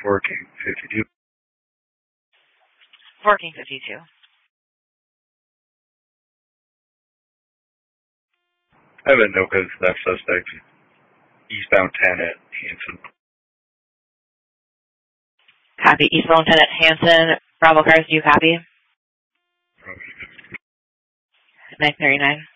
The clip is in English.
4 King 52. 4 King 52. I have a no-code theft suspect. Eastbound 10 at Hanson. Copy. Eastbound 10 at Hanson. Bravo cars, do you copy? 939.